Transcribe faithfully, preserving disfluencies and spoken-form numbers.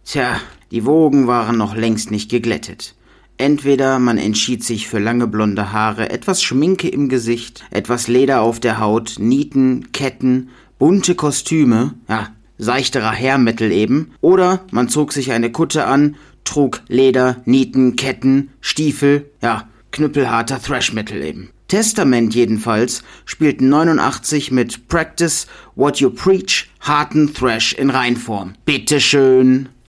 Tja, die Wogen waren noch längst nicht geglättet. Entweder man entschied sich für lange blonde Haare, etwas Schminke im Gesicht, etwas Leder auf der Haut, Nieten, Ketten, bunte Kostüme, ja, seichterer Hair Metal eben, oder man zog sich eine Kutte an, trug Leder, Nieten, Ketten, Stiefel, ja, knüppelharter Thrash Metal eben. Testament jedenfalls spielten neunundachtzig mit Practice What You Preach harten Thrash in Reinform. Bitteschön.